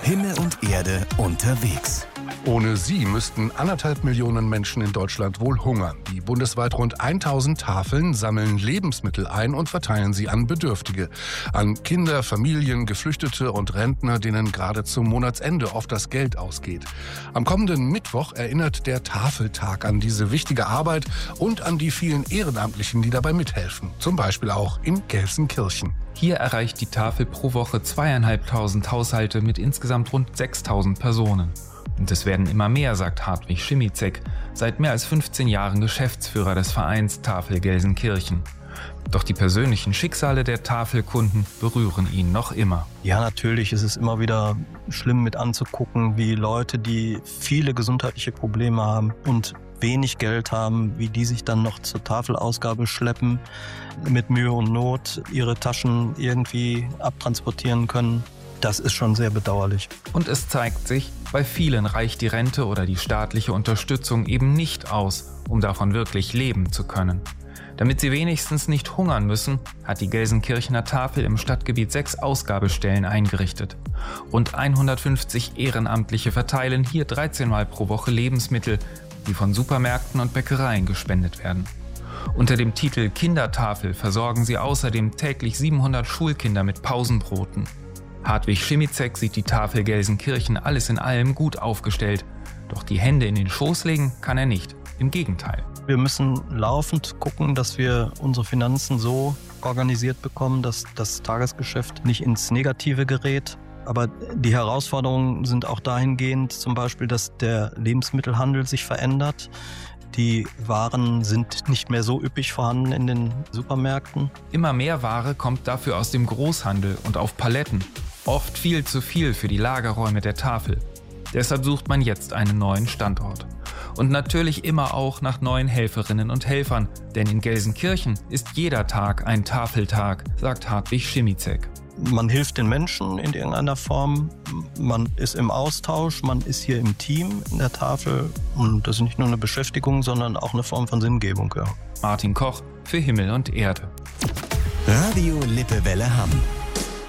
Himmel und Erde unterwegs. Ohne sie müssten 1,5 Millionen Menschen in Deutschland wohl hungern. Die bundesweit rund 1000 Tafeln sammeln Lebensmittel ein und verteilen sie an Bedürftige. An Kinder, Familien, Geflüchtete und Rentner, denen gerade zum Monatsende oft das Geld ausgeht. Am kommenden Mittwoch erinnert der Tafeltag an diese wichtige Arbeit und an die vielen Ehrenamtlichen, die dabei mithelfen. Zum Beispiel auch in Gelsenkirchen. Hier erreicht die Tafel pro Woche 2.500 Haushalte mit insgesamt rund 6.000 Personen. Und es werden immer mehr, sagt Hartwig Schimizek, seit mehr als 15 Jahren Geschäftsführer des Vereins Tafel Gelsenkirchen. Doch die persönlichen Schicksale der Tafelkunden berühren ihn noch immer. Ja, natürlich ist es immer wieder schlimm mit anzugucken, wie Leute, die viele gesundheitliche Probleme haben und wenig Geld haben, wie die sich dann noch zur Tafelausgabe schleppen, mit Mühe und Not ihre Taschen irgendwie abtransportieren können. Das ist schon sehr bedauerlich. Und es zeigt sich, bei vielen reicht die Rente oder die staatliche Unterstützung eben nicht aus, um davon wirklich leben zu können. Damit sie wenigstens nicht hungern müssen, hat die Gelsenkirchener Tafel im Stadtgebiet 6 Ausgabestellen eingerichtet. Rund 150 Ehrenamtliche verteilen hier 13 Mal pro Woche Lebensmittel, die von Supermärkten und Bäckereien gespendet werden. Unter dem Titel Kindertafel versorgen sie außerdem täglich 700 Schulkinder mit Pausenbroten. Hartwig Schimizek sieht die Tafel Gelsenkirchen alles in allem gut aufgestellt. Doch die Hände in den Schoß legen kann er nicht. Im Gegenteil. Wir müssen laufend gucken, dass wir unsere Finanzen so organisiert bekommen, dass das Tagesgeschäft nicht ins Negative gerät. Aber die Herausforderungen sind auch dahingehend, zum Beispiel, dass der Lebensmittelhandel sich verändert. Die Waren sind nicht mehr so üppig vorhanden in den Supermärkten. Immer mehr Ware kommt dafür aus dem Großhandel und auf Paletten. Oft viel zu viel für die Lagerräume der Tafel. Deshalb sucht man jetzt einen neuen Standort. Und natürlich immer auch nach neuen Helferinnen und Helfern, denn in Gelsenkirchen ist jeder Tag ein Tafeltag, sagt Hartwig Schimizek. Man hilft den Menschen in irgendeiner Form, man ist im Austausch, man ist hier im Team in der Tafel und das ist nicht nur eine Beschäftigung, sondern auch eine Form von Sinngebung. Ja. Martin Koch für Himmel und Erde. Radio Lippewelle Hamm.